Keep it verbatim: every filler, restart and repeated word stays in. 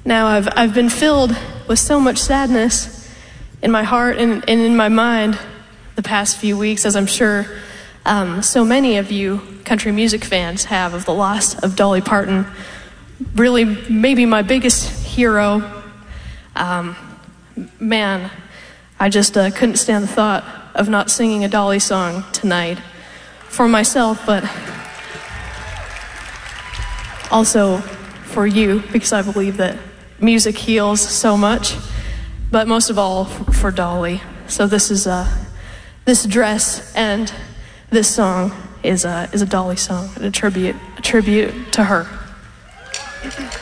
Now I've, I've been filled with so much sadness in my heart and, and in my mind the past few weeks, as I'm sure um, so many of you country music fans have, of the loss of Dolly Parton. Really, maybe my biggest hero. Um, man, I just uh, couldn't stand the thought of not singing a Dolly song tonight for myself, but also for you, because I believe that music heals so much, but most of all for Dolly. So this is uh, this dress and this song is a is a Dolly song, a tribute, a tribute to her.